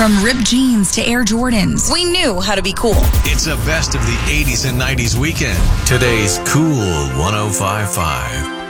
From ripped jeans to Air Jordans, we knew how to be cool. It's the best of the 80s and 90s weekend. Today's Cool 105.5.